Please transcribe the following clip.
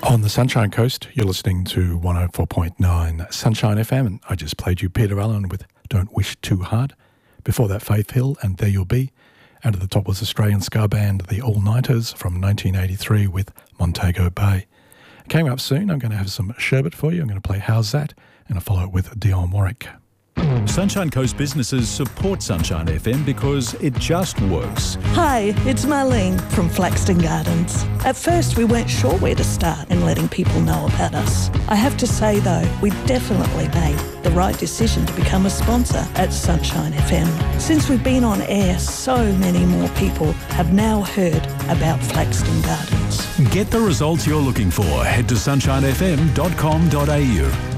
On the Sunshine Coast, you're listening to 104.9 Sunshine FM, and I just played you Peter Allen with Don't Wish Too Hard. Before that, Faith Hill and There You'll Be. And at the top was Australian ska band The All Nighters from 1983 with Montego Bay. Coming up soon, I'm going to have some sherbet for you. I'm going to play How's That? And I'll follow it with Dionne Warwick. Sunshine Coast businesses support Sunshine FM because it just works. Hi, it's Marlene from Flaxton Gardens. At first, we weren't sure where to start in letting people know about us. I have to say, though, we definitely made the right decision to become a sponsor at Sunshine FM. Since we've been on air, so many more people have now heard about Flaxton Gardens. Get the results you're looking for. Head to sunshinefm.com.au.